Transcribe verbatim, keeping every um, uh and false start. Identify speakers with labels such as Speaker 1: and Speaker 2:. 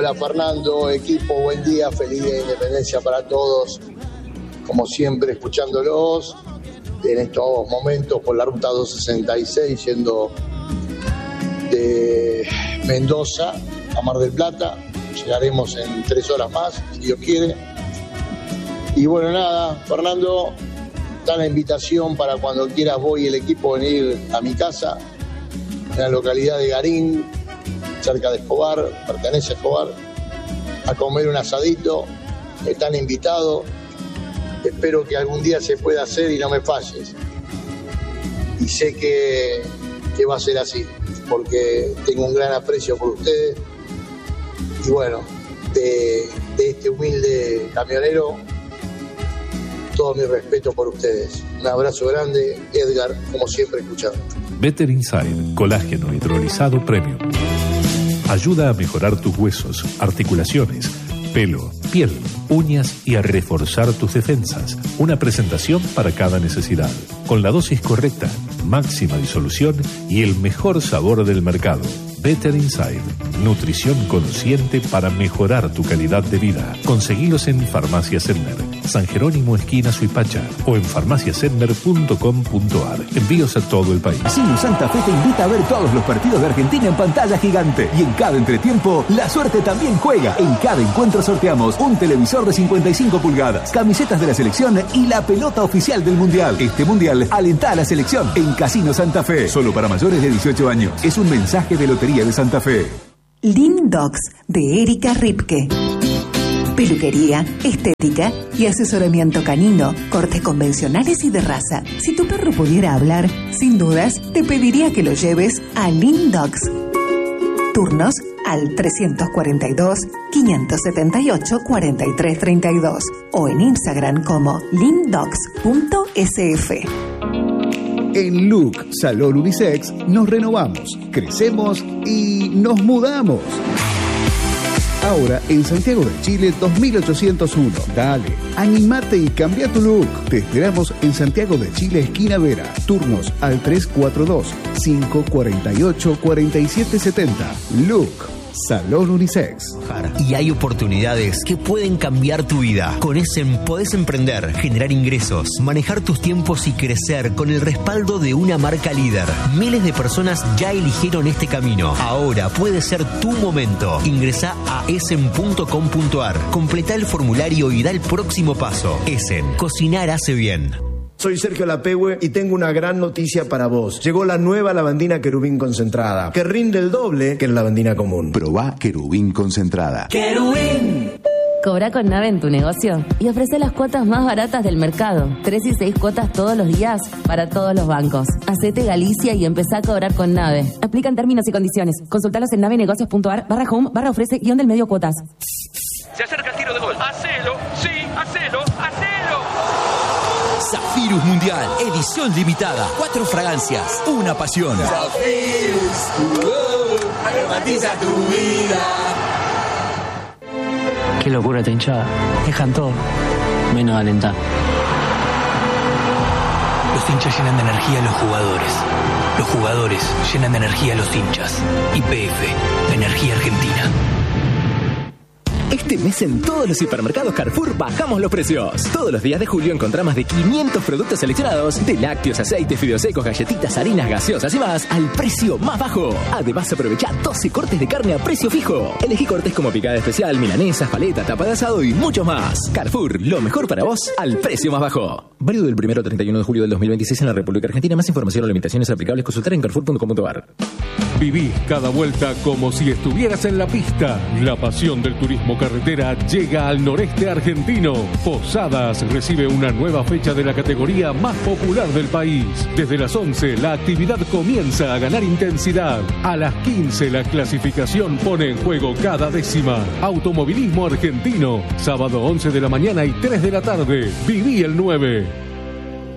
Speaker 1: Hola Fernando, equipo, buen día, feliz día de independencia para todos. Como siempre, escuchándolos en estos momentos por la ruta doscientos sesenta y seis, yendo de Mendoza a Mar del Plata. Llegaremos en tres horas más, si Dios quiere. Y bueno, nada, Fernando, da la invitación para cuando quieras voy y el equipo venir a mi casa, en la localidad de Garín, cerca de Escobar, pertenece a Escobar, a comer un asadito. Están invitados. Espero que algún día se pueda hacer y no me falles. Y sé que, que va a ser así, porque tengo un gran aprecio por ustedes. Y bueno, de, de este humilde camionero, todo mi respeto por ustedes. Un abrazo grande, Edgar, como siempre escuchando.
Speaker 2: Better Inside, colágeno hidrolizado premium. Ayuda a mejorar tus huesos, articulaciones, pelo, piel, uñas y a reforzar tus defensas. Una presentación para cada necesidad. Con la dosis correcta, máxima disolución y el mejor sabor del mercado. Better Inside. Nutrición consciente para mejorar tu calidad de vida. Conseguilos en Farmacia Sedmer, San Jerónimo esquina Suipacha o en farmacia sedmer punto com punto a r. Envíos a todo el país.
Speaker 3: Casino Santa Fe te invita a ver todos los partidos de Argentina en pantalla gigante. Y en cada entretiempo, la suerte también juega. En cada encuentro sorteamos un televisor de cincuenta y cinco pulgadas, camisetas de la selección y la pelota oficial del Mundial. Este Mundial alenta a la selección en Casino Santa Fe. Solo para mayores de dieciocho años. Es un mensaje de Lotería de Santa Fe.
Speaker 4: Lindogs de Erika Ripke. Peluquería, estética y asesoramiento canino, cortes convencionales y de raza. Si tu perro pudiera hablar, sin dudas, te pediría que lo lleves a Lindogs. Turnos al trescientos cuarenta y dos, quinientos setenta y ocho, cuarenta y tres treinta y dos o en Instagram como lindogs punto s f.
Speaker 5: En Look Salón Unisex nos renovamos, crecemos y nos mudamos. Ahora en Santiago de Chile dos mil ochocientos uno. Dale, animate y cambia tu look. Te esperamos en Santiago de Chile, esquina Vera. Turnos al tres cuatro dos, cinco cuatro ocho, cuatro siete siete cero. Look Salón Unisex.
Speaker 6: Y hay oportunidades que pueden cambiar tu vida. Con Essen podés emprender, generar ingresos, manejar tus tiempos y crecer con el respaldo de una marca líder. Miles de personas ya eligieron este camino. Ahora puede ser tu momento. Ingresá a essen punto com punto a r, completá el formulario y da el próximo paso. Essen, cocinar hace bien.
Speaker 7: Soy Sergio Lapehue y tengo una gran noticia para vos. Llegó la nueva lavandina Querubín concentrada, que rinde el doble que la lavandina común.
Speaker 8: Probá Querubín concentrada.
Speaker 9: ¡Querubín! Cobra con Nave en tu negocio y ofrece las cuotas más baratas del mercado. Tres y seis cuotas todos los días para todos los bancos. Hacete Galicia y empezá a cobrar con Nave. Aplican términos y condiciones. Consultalos en navenegocios punto a r barra home barra ofrece guión del medio cuotas.
Speaker 10: Se acerca el tiro de gol. ¡Hacelo! ¡Sí! ¡Hacelo! ¡Hacelo!
Speaker 11: Zafirus Mundial, edición limitada. Cuatro fragancias, una pasión.
Speaker 12: Zafirus, tu voz, aromatiza tu vida.
Speaker 13: Qué locura esta hinchada. Dejan todo, menos alentar.
Speaker 11: Los hinchas llenan de energía a los jugadores. Los jugadores llenan de energía a los hinchas. Y P F, Energía Argentina.
Speaker 14: Este mes en todos los hipermercados Carrefour bajamos los precios. Todos los días de julio encontrás más de quinientos productos seleccionados de lácteos, aceites, fideos secos, galletitas, harinas, gaseosas y más al precio más bajo. Además aprovecha doce cortes de carne a precio fijo. Elegí cortes como picada especial, milanesas, paletas, tapa de asado y mucho más. Carrefour, lo mejor para vos al precio más bajo. Válido del primero al treinta y uno de julio del dos mil veintiséis en la República Argentina. Más información o limitaciones aplicables consultar en carrefour punto com punto a r.
Speaker 2: Viví cada vuelta como si estuvieras en la pista. La pasión del turismo carretera llega al noreste argentino. Posadas recibe una nueva fecha de la categoría más popular del país. Desde las once la actividad comienza a ganar intensidad. A las quince la clasificación pone en juego cada décima. Automovilismo argentino. Sábado once de la mañana y tres de la tarde. Viví el nueve.